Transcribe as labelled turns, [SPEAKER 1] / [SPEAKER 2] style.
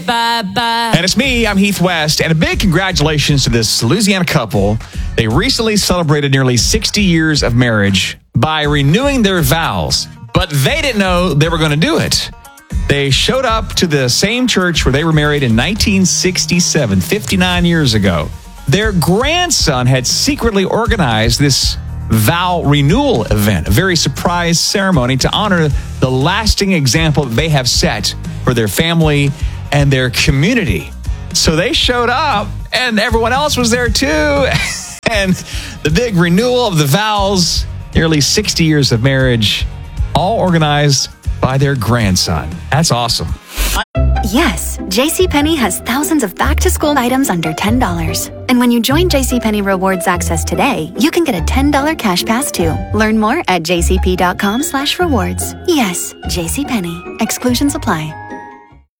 [SPEAKER 1] Bye-bye.
[SPEAKER 2] And it's me, I'm Heath West, and a big congratulations to this Louisiana couple. They recently celebrated nearly 60 years of marriage by renewing their vows, but they didn't know they were going to do it. They showed up to the same church where they were married in 1967, 59 years ago. Their grandson had secretly organized this vow renewal event, a very surprise ceremony to honor the lasting example that they have set for their family and their community. So they showed up, and everyone else was there too. And the big renewal of the vows, nearly 60 years of marriage, all organized by their grandson. That's awesome.
[SPEAKER 3] Yes, JCPenney has thousands of back-to-school items under $10. And when you join JCPenney Rewards Access today, you can get a $10 cash pass too. Learn more at jcp.com/rewards. Yes, JCPenney. Exclusions apply.